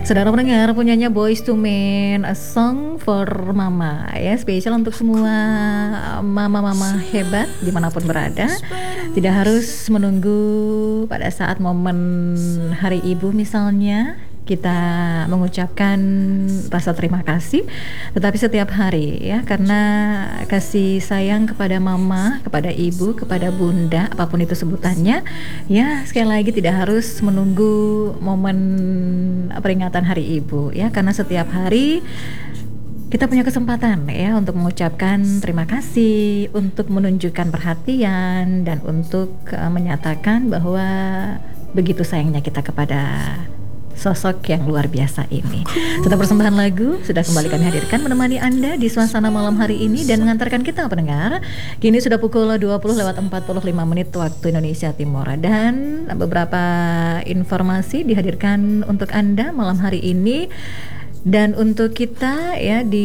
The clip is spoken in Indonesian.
Saudara pendengar, punyanya Boyz II Men, A Song for Mama ya, spesial untuk semua mama-mama hebat dimanapun berada. Tidak harus menunggu pada saat momen Hari Ibu misalnya kita mengucapkan rasa terima kasih, tetapi setiap hari ya, karena kasih sayang kepada mama, kepada ibu, kepada bunda, apapun itu sebutannya ya, sekali lagi tidak harus menunggu momen peringatan Hari Ibu ya, karena setiap hari kita punya kesempatan ya untuk mengucapkan terima kasih, untuk menunjukkan perhatian, dan untuk menyatakan bahwa begitu sayangnya kita kepada sosok yang luar biasa ini. Tetap persembahan lagu sudah kembali kami hadirkan menemani Anda di suasana malam hari ini dan mengantarkan kita pendengar. Kini sudah pukul 20:45 waktu Indonesia Timur, dan beberapa informasi dihadirkan untuk Anda malam hari ini dan untuk kita ya di